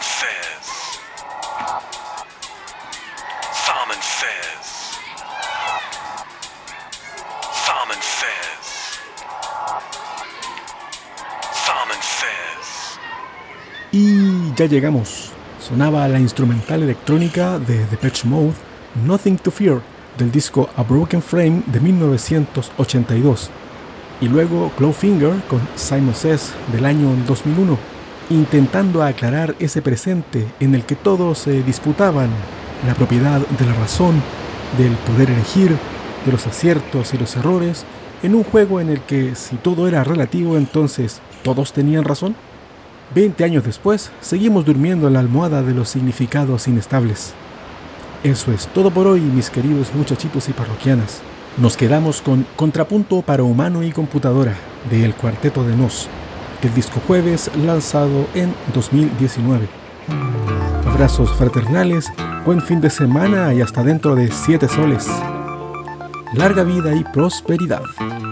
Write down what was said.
Fez. Simon Fez. Simon Fez. Simon Fez. Y ya llegamos. Sonaba la instrumental electrónica de Depeche Mode, Nothing to Fear, del disco A Broken Frame de 1982. Y luego Clawfinger con Simon Says del año 2001, intentando aclarar ese presente en el que todos se disputaban la propiedad de la razón, del poder elegir, de los aciertos y los errores, en un juego en el que si todo era relativo, entonces ¿todos tenían razón? 20 años después, seguimos durmiendo en la almohada de los significados inestables. Eso es todo por hoy, mis queridos muchachitos y parroquianas. Nos quedamos con Contrapunto para Humano y Computadora, de El Cuarteto de Nos, del disco Jueves, lanzado en 2019. Abrazos fraternales, buen fin de semana y hasta dentro de 7 soles. Larga vida y prosperidad.